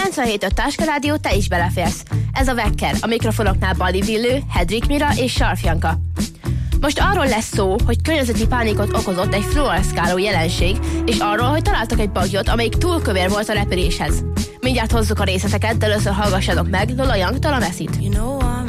97.5 Táskarádió, te is beleférsz. Ez a Vekker, a mikrofonoknál Bali Villő, Hedrik Mira és Sarf Janka. Most arról lesz szó, hogy környezeti pánikot okozott egy fluoreszkáló jelenség, és arról, hogy találtak egy bagyot, amelyik túl kövér volt a repüléshez. Mindjárt hozzuk a részleteket, de először hallgassatok meg Lola Youngtól a Messit.